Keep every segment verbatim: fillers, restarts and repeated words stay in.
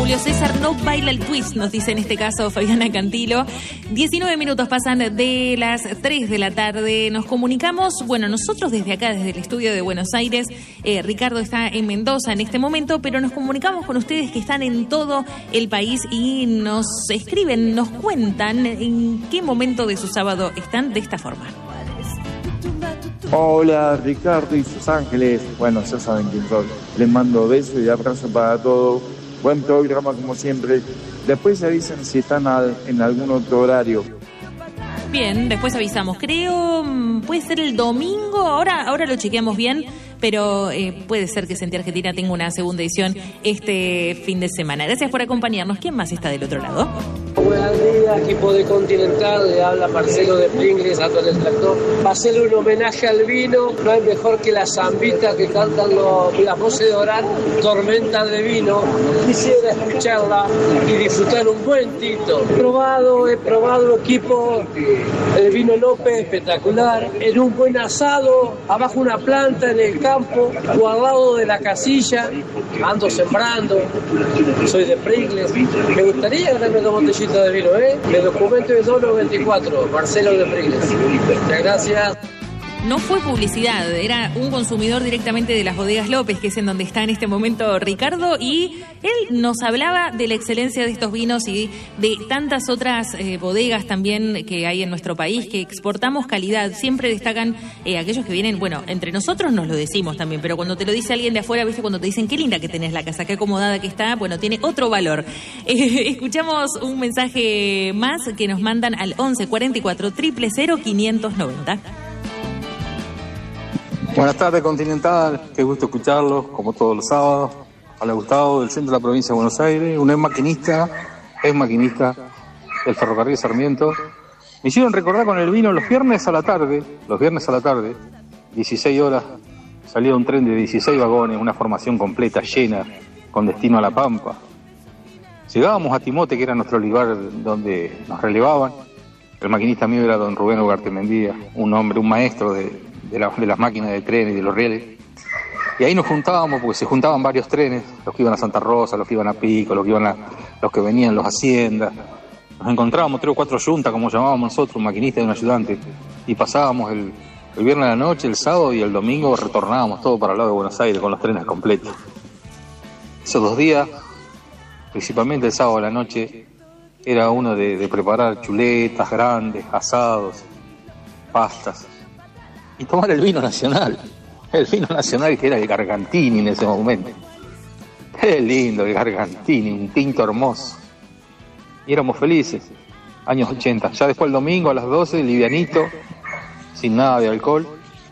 Julio César no baila el twist, nos dice en este caso Fabiana Cantilo. diecinueve minutos pasan de las tres de la tarde. Nos comunicamos, bueno, nosotros desde acá, desde el estudio de Buenos Aires. Eh, Ricardo está en Mendoza en este momento, pero nos comunicamos con ustedes que están en todo el país y nos escriben, nos cuentan en qué momento de su sábado están de esta forma. Hola Ricardo y sus ángeles, bueno, ya saben quién soy. Les mando besos y abrazo para todos. Buen programa como siempre. Después avisen si están al, en algún otro horario. Bien, después avisamos. Creo, puede ser el domingo, ahora, ahora lo chequeamos bien, pero eh, puede ser que Sentir Argentina tenga una segunda edición este fin de semana. Gracias por acompañarnos. ¿Quién más está del otro lado? Buenos días, equipo de Continental, le habla Marcelo de Pringles, Ato del Tractor. Para hacerle un homenaje al vino, no hay mejor que la zambita que cantan los, las voces de Orán, Tormenta de Vino. Quisiera escucharla y disfrutar un buen tito. He probado, he probado equipo, el vino López, espectacular, en un buen asado, abajo una planta en el campo, o al lado de la casilla, ando sembrando, soy de Pringles. Me gustaría ganarme una botellita de vino, ¿eh? Me documento de dos veinticuatro, Marcelo de Pringles. Muchas gracias. No fue publicidad, era un consumidor directamente de las bodegas López, que es en donde está en este momento Ricardo, y él nos hablaba de la excelencia de estos vinos y de tantas otras eh, bodegas también que hay en nuestro país, que exportamos calidad. Siempre destacan eh, aquellos que vienen, bueno, entre nosotros nos lo decimos también, pero cuando te lo dice alguien de afuera, viste, cuando te dicen qué linda que tenés la casa, qué acomodada que está, bueno, tiene otro valor. Eh, escuchamos un mensaje más que nos mandan al once cuarenta y cuatro, cero cero cero, quinientos noventa. Buenas tardes, Continental. Qué gusto escucharlos, como todos los sábados. Hola, Gustavo, del centro de la provincia de Buenos Aires. Un ex maquinista, ex maquinista del ferrocarril Sarmiento. Me hicieron recordar con el vino los viernes a la tarde, los viernes a la tarde, dieciséis horas, salía un tren de dieciséis vagones, una formación completa, llena, con destino a La Pampa. Llegábamos a Timote, que era nuestro lugar donde nos relevaban. El maquinista mío era don Rubén Ugarte Mendía, un hombre, un maestro de... De, la, de las máquinas de trenes y de los rieles. Y ahí nos juntábamos, porque se juntaban varios trenes, los que iban a Santa Rosa, los que iban a Pico, los que iban a, los que venían los Haciendas. Nos encontrábamos tres o cuatro yuntas, como llamábamos nosotros, un maquinista y un ayudante, y pasábamos el, el viernes a la noche, el sábado y el domingo retornábamos todo para el lado de Buenos Aires con los trenes completos. Esos dos días, principalmente el sábado a la noche, era uno de, de preparar chuletas grandes, asados, pastas, y tomar el vino nacional, el vino nacional que era el Gargantini en ese momento. Qué lindo el Gargantini, un tinto hermoso. Y éramos felices, años ochenta. Ya después el domingo a las doce, livianito, sin nada de alcohol.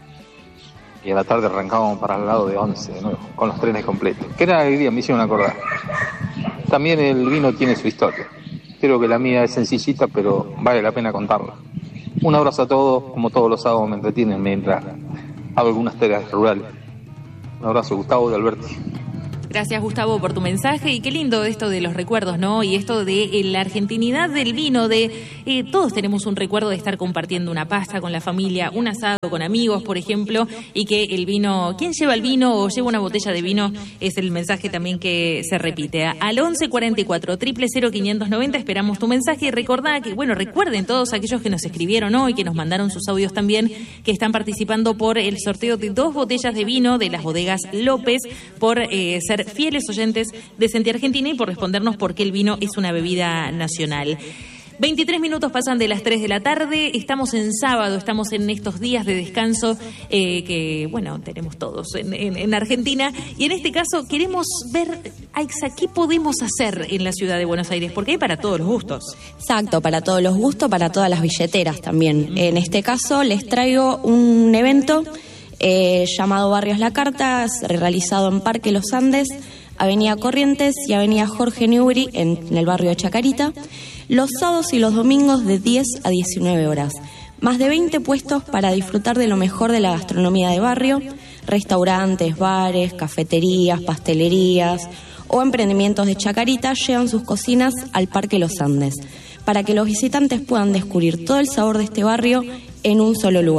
Y a la tarde arrancábamos para el lado de once de nuevo, con los trenes completos. Qué alegría, me hicieron acordar. También el vino tiene su historia. Creo que la mía es sencillita, pero vale la pena contarla. Un abrazo a todos, como todos los sábados me entretienen mientras hago algunas tareas rurales. Un abrazo, Gustavo de Alberti. Gracias, Gustavo, por tu mensaje. Y qué lindo esto de los recuerdos, ¿no? Y esto de eh, la argentinidad del vino, de eh, todos tenemos un recuerdo de estar compartiendo una pasta con la familia, un asado con amigos, por ejemplo, y que el vino, ¿quién lleva el vino o lleva una botella de vino? Es el mensaje también que se repite. Al once cuarenta y cuatro, cero cero cero, quinientos noventa esperamos tu mensaje y recordá que, bueno, recuerden todos aquellos que nos escribieron hoy, que nos mandaron sus audios también, que están participando por el sorteo de dos botellas de vino de las bodegas López, por eh, ser fieles oyentes de Sentir Argentina y por respondernos por qué el vino es una bebida nacional. veintitrés minutos pasan de las tres de la tarde, estamos en sábado, estamos en estos días de descanso eh, que, bueno, tenemos todos en, en, en Argentina, y en este caso queremos ver, Aixa, ¿qué podemos hacer en la ciudad de Buenos Aires? Porque hay para todos los gustos. Exacto, para todos los gustos, para todas las billeteras también. En este caso les traigo un evento Eh, llamado Barrios La Carta, realizado en Parque Los Andes, Avenida Corrientes y Avenida Jorge Newbery, en, en el barrio de Chacarita, los sábados y los domingos de diez a diecinueve horas. Más de veinte puestos para disfrutar de lo mejor de la gastronomía de barrio, restaurantes, bares, cafeterías, pastelerías o emprendimientos de Chacarita llevan sus cocinas al Parque Los Andes, para que los visitantes puedan descubrir todo el sabor de este barrio en un solo lugar.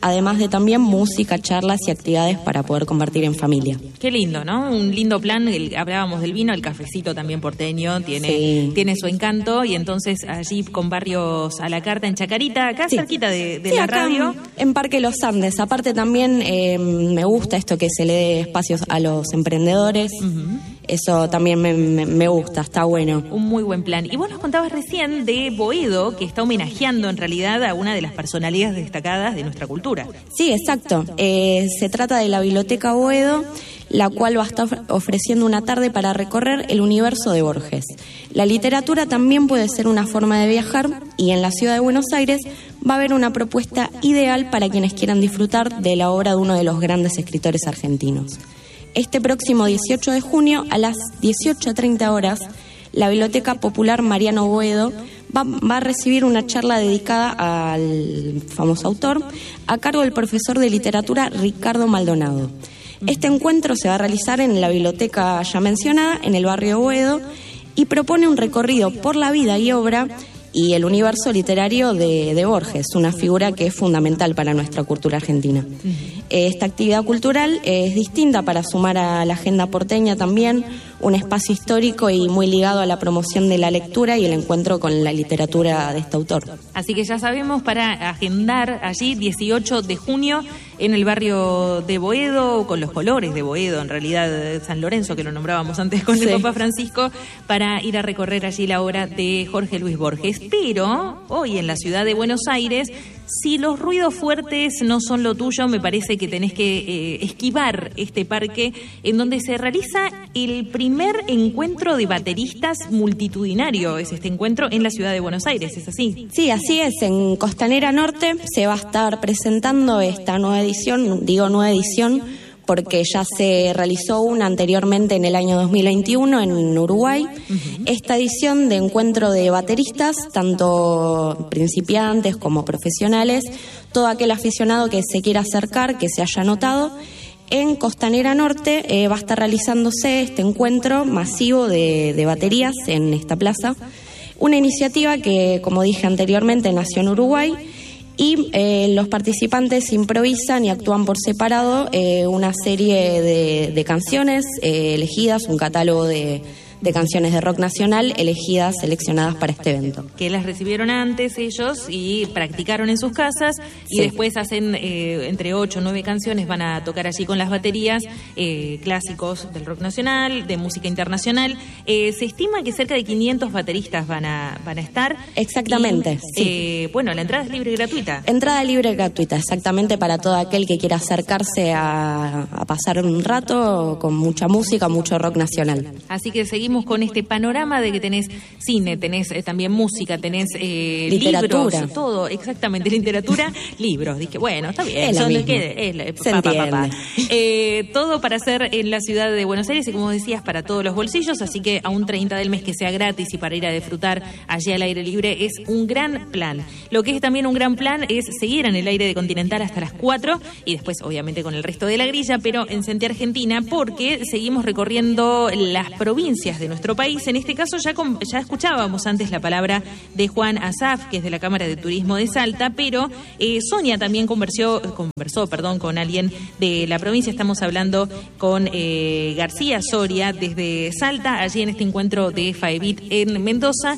además de también música, charlas y actividades para poder compartir en familia. Qué lindo, ¿no? Un lindo plan. El, hablábamos del vino, el cafecito también porteño tiene, sí. tiene su encanto, y entonces allí con Barrios a la Carta en Chacarita, acá sí. cerquita de, de sí, la acá radio. En Parque Los Andes. Aparte también eh, me gusta esto que se le dé espacios a los emprendedores. Uh-huh. Eso también me, me, me gusta, está bueno. Un muy buen plan. Y vos nos contabas recién de Boedo, que está homenajeando en realidad a una de las personalidades destacadas de nuestra cultura. Sí, exacto. Eh, se trata de la Biblioteca Boedo, la cual va a estar ofreciendo una tarde para recorrer el universo de Borges. La literatura también puede ser una forma de viajar, y en la ciudad de Buenos Aires va a haber una propuesta ideal para quienes quieran disfrutar de la obra de uno de los grandes escritores argentinos. Este próximo dieciocho de junio, a las dieciocho treinta horas, la Biblioteca Popular Mariano Boedo va, va a recibir una charla dedicada al famoso autor, a cargo del profesor de literatura Ricardo Maldonado. Este encuentro se va a realizar en la biblioteca ya mencionada, en el barrio Boedo, y propone un recorrido por la vida y obra y el universo literario de, de Borges, una figura que es fundamental para nuestra cultura argentina. Esta actividad cultural es distinta para sumar a la agenda porteña también un espacio histórico y muy ligado a la promoción de la lectura y el encuentro con la literatura de este autor. Así que ya sabemos, para agendar allí dieciocho de junio en el barrio de Boedo, con los colores de Boedo, en realidad San Lorenzo, que lo nombrábamos antes con sí. el Papa Francisco, para ir a recorrer allí la obra de Jorge Luis Borges. Pero hoy en la ciudad de Buenos Aires, si los ruidos fuertes no son lo tuyo, me parece que tenés que eh, esquivar este parque, en donde se realiza el primer encuentro de bateristas multitudinario. Es este encuentro en la ciudad de Buenos Aires, ¿es así? Sí, así es. En Costanera Norte se va a estar presentando esta nueva edición, digo nueva edición, porque ya se realizó una anteriormente en el año dos mil veintiuno en Uruguay. Uh-huh. Esta edición de encuentro de bateristas, tanto principiantes como profesionales, todo aquel aficionado que se quiera acercar, que se haya anotado, en Costanera Norte eh, va a estar realizándose este encuentro masivo de, de baterías en esta plaza. Una iniciativa que, como dije anteriormente, nació en Uruguay, y eh, los participantes improvisan y actúan por separado eh, una serie de, de canciones eh, elegidas, un catálogo de, de canciones de rock nacional elegidas, seleccionadas para este evento. Que las recibieron antes ellos y practicaron en sus casas, y sí. después hacen eh, entre ocho o nueve canciones, van a tocar allí con las baterías eh, clásicos del rock nacional, de música internacional. Eh, se estima que cerca de quinientos bateristas van a, van a estar. Exactamente, y, sí. Eh, bueno, la entrada es libre y gratuita. Entrada libre y gratuita, exactamente, para todo aquel que quiera acercarse a, a pasar un rato con mucha música, mucho rock nacional. Así que seguimos con este panorama de que tenés cine, tenés eh, también música, tenés eh, literatura, libros, todo, exactamente, literatura, libros. Dije, bueno, está bien, es son lo que es la, Se pa, pa, pa, pa. entiende. Eh, todo para hacer en la ciudad de Buenos Aires, y como decías, para todos los bolsillos, así que a un treinta del mes que sea gratis y para ir a disfrutar allí al aire libre es un gran plan. Lo que es también un gran plan es seguir en el aire de Continental hasta las cuatro, y después obviamente con el resto de la grilla, pero en Senti Argentina, porque seguimos recorriendo las provincias de nuestro país. En este caso ya, con, ya escuchábamos antes la palabra de Juan Asaf, que es de la Cámara de Turismo de Salta, pero eh, Sonia también conversó, conversó perdón, con alguien de la provincia. Estamos hablando con eh, García Soria desde Salta, allí en este encuentro de FAEBIT en Mendoza,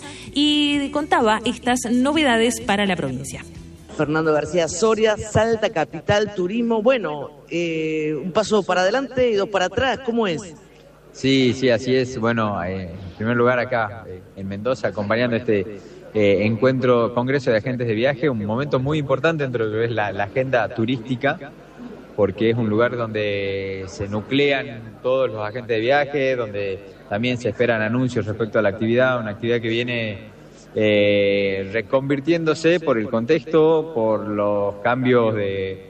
y contaba estas novedades para la provincia. Fernando García Soria, Salta, Capital, Turismo. Bueno, eh, un paso para adelante y dos para atrás, ¿cómo es? Sí, sí, así es. Bueno, eh, en primer lugar acá eh, en Mendoza, acompañando este eh, encuentro, congreso de agentes de viaje, un momento muy importante dentro de lo que es la, la agenda turística, porque es un lugar donde se nuclean todos los agentes de viaje, donde también se esperan anuncios respecto a la actividad, una actividad que viene eh, reconvirtiéndose por el contexto, por los cambios de...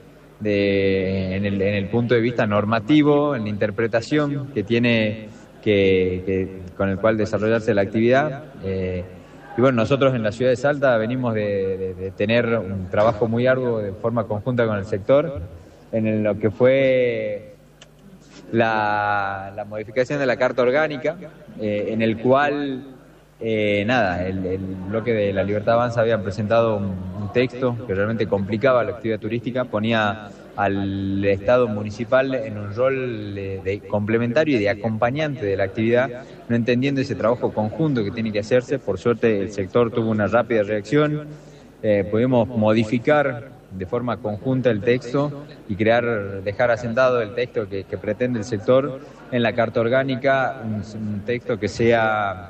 De, en, el, en el punto de vista normativo, en la interpretación que tiene que, que con el cual desarrollarse la actividad. Eh, y bueno, nosotros en la ciudad de Salta venimos de, de, de tener un trabajo muy arduo de forma conjunta con el sector en lo que fue la, la modificación de la Carta Orgánica, eh, en el cual Eh, nada, el, el bloque de La Libertad Avanza había presentado un, un texto que realmente complicaba la actividad turística, ponía al Estado municipal en un rol de, de complementario y de acompañante de la actividad, no entendiendo ese trabajo conjunto que tiene que hacerse. Por suerte el sector tuvo una rápida reacción, eh, pudimos modificar de forma conjunta el texto y crear, dejar asentado el texto que, que pretende el sector en la Carta Orgánica, un, un texto que sea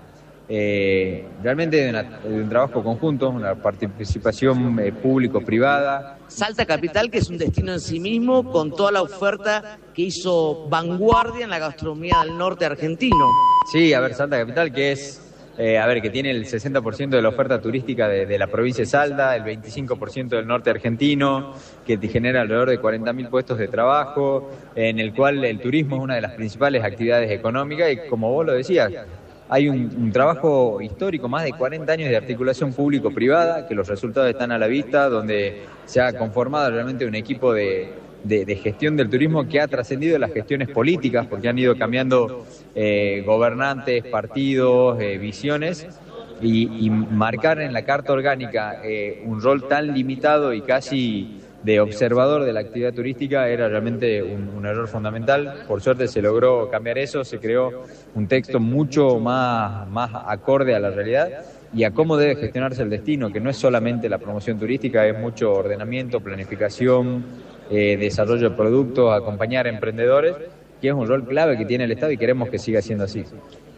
Eh, realmente de, una, de un trabajo conjunto, una participación eh, público-privada. Salta Capital, que es un destino en sí mismo, con toda la oferta que hizo vanguardia en la gastronomía del norte argentino. Sí, a ver, Salta Capital, que es, eh, a ver, que tiene el sesenta por ciento de la oferta turística de, de la provincia de Salta, el veinticinco por ciento del norte argentino, que te genera alrededor de cuarenta mil puestos de trabajo, en el cual el turismo es una de las principales actividades económicas y, como vos lo decías, hay un, un trabajo histórico, más de cuarenta años de articulación público-privada, que los resultados están a la vista, donde se ha conformado realmente un equipo de, de, de gestión del turismo que ha trascendido las gestiones políticas, porque han ido cambiando eh, gobernantes, partidos, eh, visiones, y, y marcar en la Carta Orgánica eh, un rol tan limitado y casi de observador de la actividad turística era realmente un, un error fundamental. Por suerte se logró cambiar eso, se creó un texto mucho más, más acorde a la realidad y a cómo debe gestionarse el destino, que no es solamente la promoción turística, es mucho ordenamiento, planificación, eh, desarrollo de productos, acompañar a emprendedores, que es un rol clave que tiene el Estado y queremos que siga siendo así.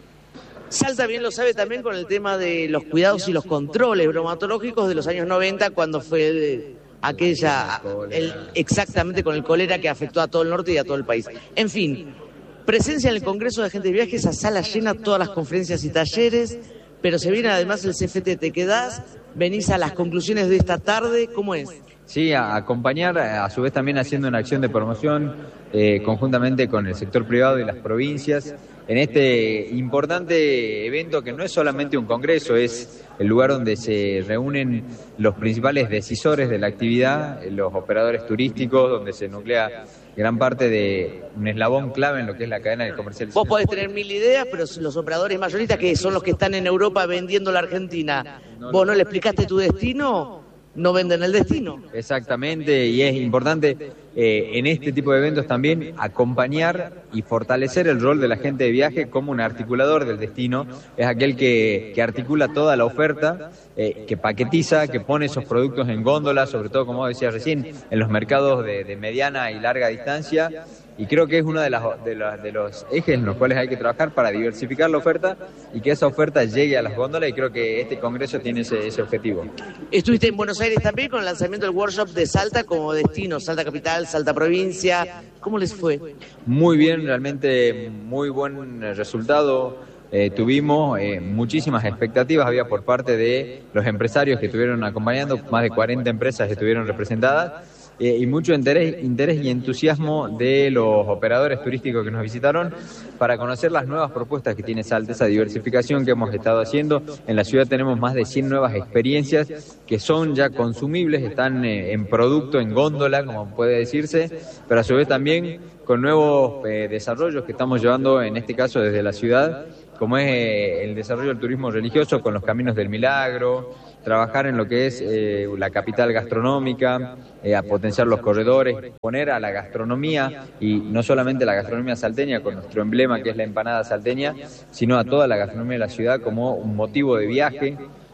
Salta bien lo sabe también con el tema de los cuidados y los controles bromatológicos de los años noventa, cuando fue el, aquella, el, exactamente con el cólera que afectó a todo el norte y a todo el país. En fin, presencia en el Congreso de Agentes de Viajes, esa sala llena, todas las conferencias y talleres, pero se viene además el C F T, ¿te quedás? ¿Venís a las conclusiones de esta tarde? ¿Cómo es? Sí, a acompañar, a su vez también haciendo una acción de promoción eh, conjuntamente con el sector privado y las provincias, en este importante evento que no es solamente un congreso, es el lugar donde se reúnen los principales decisores de la actividad, los operadores turísticos, donde se nuclea gran parte de un eslabón clave en lo que es la cadena de comercialización. Vos podés tener mil ideas, pero los operadores mayoristas, que son los que están en Europa vendiendo la Argentina, ¿vos no le explicaste tu destino? No venden el destino. Exactamente, y es importante eh, en este tipo de eventos también acompañar y fortalecer el rol del agente de viaje como un articulador del destino. Es aquel que, que articula toda la oferta, eh, que paquetiza, que pone esos productos en góndola, sobre todo, como decía recién, en los mercados de, de mediana y larga distancia. Y creo que es uno de, las, de, las, de los ejes en los cuales hay que trabajar para diversificar la oferta y que esa oferta llegue a las góndolas, y creo que este congreso tiene ese, ese objetivo. Estuviste en Buenos Aires también con el lanzamiento del workshop de Salta como destino, Salta Capital, Salta Provincia. ¿Cómo les fue? Muy bien, realmente muy buen resultado. Eh, tuvimos eh, muchísimas expectativas, había por parte de los empresarios que estuvieron acompañando, más de cuarenta empresas estuvieron representadas. Eh, y mucho interés, interés y entusiasmo de los operadores turísticos que nos visitaron para conocer las nuevas propuestas que tiene Salta, esa diversificación que hemos estado haciendo. En la ciudad tenemos más de cien nuevas experiencias que son ya consumibles, están eh, en producto, en góndola, como puede decirse, pero a su vez también con nuevos eh, desarrollos que estamos llevando, en este caso desde la ciudad, como es eh, el desarrollo del turismo religioso con los Caminos del Milagro, trabajar en lo que es eh, la capital gastronómica, eh, a potenciar los corredores, poner a la gastronomía, y no solamente la gastronomía salteña con nuestro emblema que es la empanada salteña, sino a toda la gastronomía de la ciudad como un motivo de viaje.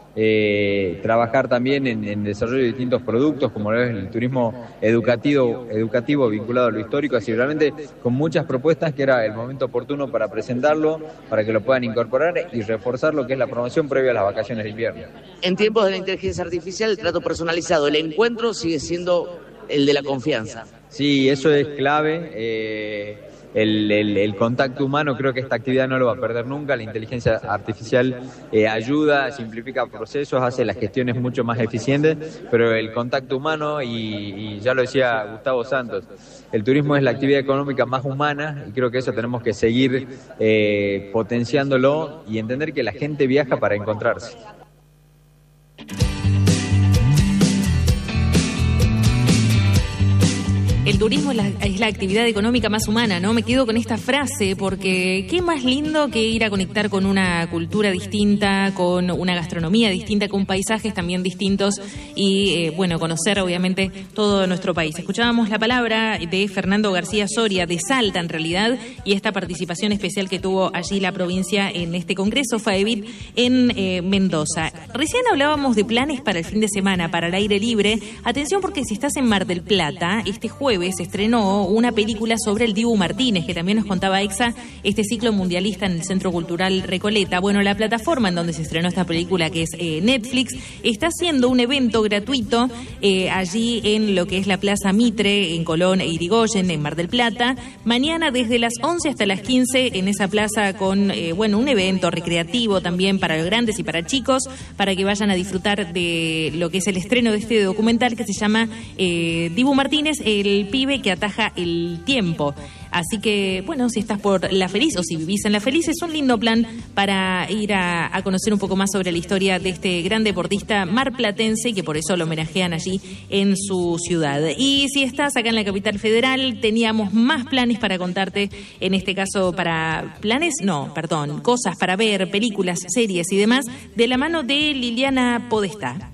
Eh, trabajar también en, en desarrollo de distintos productos como es el turismo educativo, educativo vinculado a lo histórico, así realmente con muchas propuestas que era el momento oportuno para presentarlo, para que lo puedan incorporar y reforzar lo que es la promoción previa a las vacaciones de invierno. En tiempos de la inteligencia artificial, el trato personalizado, el encuentro sigue siendo el de la confianza. Sí, eso es clave. Eh, El, el, el contacto humano, creo que esta actividad no lo va a perder nunca. La inteligencia artificial eh, ayuda, simplifica procesos, hace las gestiones mucho más eficientes, pero el contacto humano, y, y ya lo decía Gustavo Santos, el turismo es la actividad económica más humana, y creo que eso tenemos que seguir eh, potenciándolo y entender que la gente viaja para encontrarse. El turismo es la, es la actividad económica más humana, ¿no? Me quedo con esta frase porque qué más lindo que ir a conectar con una cultura distinta, con una gastronomía distinta, con paisajes también distintos y, eh, bueno, conocer obviamente todo nuestro país. Escuchábamos la palabra de Fernando García Soria, de Salta en realidad, y esta participación especial que tuvo allí la provincia en este congreso FAEBIT en eh, Mendoza. Recién hablábamos de planes para el fin de semana, para el aire libre. Atención porque si estás en Mar del Plata, este jueves se estrenó una película sobre el Dibu Martínez, que también nos contaba Exa, este ciclo mundialista en el Centro Cultural Recoleta. Bueno, la plataforma en donde se estrenó esta película, que es eh, Netflix, está haciendo un evento gratuito eh, allí en lo que es la Plaza Mitre, en Colón e Irigoyen, en Mar del Plata. Mañana desde las once hasta las quince en esa plaza con, eh, bueno, un evento recreativo también para los grandes y para chicos, para que vayan a disfrutar de lo que es el estreno de este documental que se llama eh, Dibu Martínez, el pibe que ataja el tiempo. Así que, bueno, si estás por La Feliz o si vivís en La Feliz, es un lindo plan para ir a, a conocer un poco más sobre la historia de este gran deportista marplatense y que por eso lo homenajean allí en su ciudad. Y si estás acá en la capital federal, teníamos más planes para contarte, en este caso para planes, no, perdón, cosas para ver, películas, series y demás, de la mano de Liliana Podestá.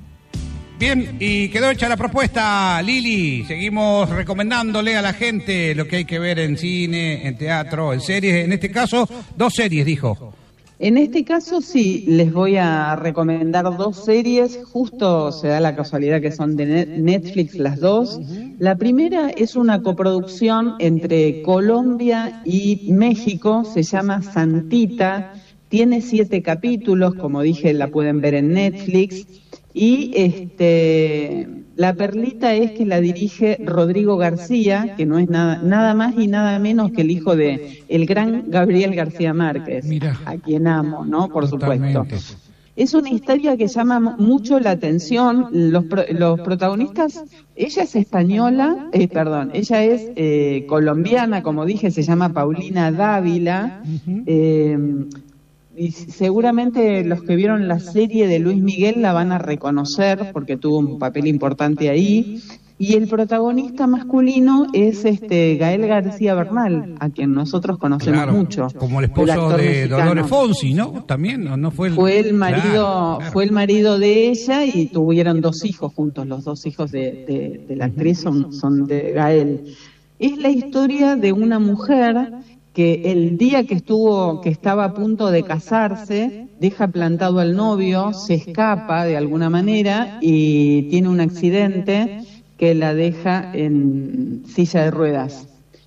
Bien, y quedó hecha la propuesta, Lili. Seguimos recomendándole a la gente lo que hay que ver en cine, en teatro, en series. En este caso, dos series, dijo. En este caso sí, les voy a recomendar dos series. Justo se da la casualidad que son de Netflix las dos. La primera es una coproducción entre Colombia y México, se llama Santita. Tiene siete capítulos, como dije, la pueden ver en Netflix. Y este, la perlita es que la dirige Rodrigo García, que no es nada, nada más y nada menos que el hijo de el gran Gabriel García Márquez, Mira. a quien amo, ¿no? Por Totalmente. supuesto. Es una historia que llama mucho la atención. Los, pro, los protagonistas, ella es española, eh, perdón, ella es eh, colombiana, como dije, se llama Paulina Dávila. Uh-huh. eh, Y seguramente los que vieron la serie de Luis Miguel la van a reconocer porque tuvo un papel importante ahí. Y el protagonista masculino es este Gael García Bernal, a quien nosotros conocemos claro, mucho. Como el esposo el de Dolores Fonsi, ¿no? También, ¿no? no fue el, fue el marido, claro, claro. fue el marido de ella y tuvieron dos hijos juntos. Los dos hijos de, de, de la actriz son, son de Gael. Es la historia de una mujer que el día que estuvo, que estaba a punto de casarse, deja plantado al novio, se escapa de alguna manera y tiene un accidente que la deja en silla de ruedas.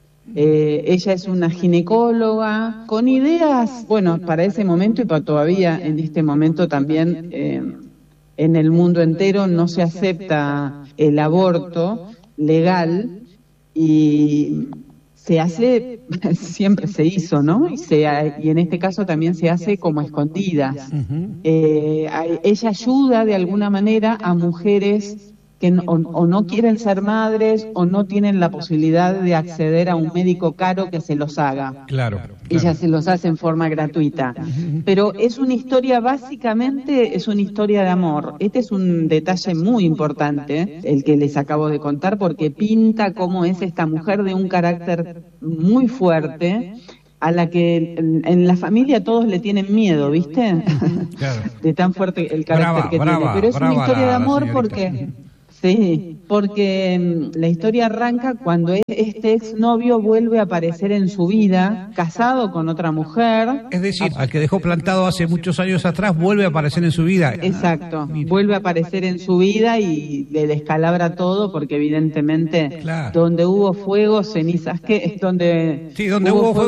Eh, ella es una ginecóloga con ideas, bueno, para ese momento y para todavía en este momento también eh, en el mundo entero no se acepta el aborto legal y se hace, siempre se hizo, ¿no? Y, se, y en este caso también se hace como escondidas. Uh-huh. Eh, ella ayuda de alguna manera a mujeres que no, o, o no quieren ser madres o no tienen la posibilidad de acceder a un médico caro que se los haga. Claro. claro. Ella se los hace en forma gratuita. Uh-huh. Pero es una historia, básicamente, es una historia de amor. Este es un detalle muy importante, el que les acabo de contar, porque pinta cómo es esta mujer de un carácter muy fuerte, a la que en, en la familia todos le tienen miedo, ¿viste? Claro. De tan fuerte el carácter brava, que brava, tiene. Pero es una historia de amor porque... Sí, porque la historia arranca cuando este exnovio vuelve a aparecer en su vida, casado con otra mujer. Es decir, al que dejó plantado hace muchos años atrás, vuelve a aparecer en su vida. Exacto, vuelve a aparecer en su vida y le descalabra todo, porque evidentemente claro. donde hubo fuego, cenizas que... donde Sí, donde hubo, hubo fuego,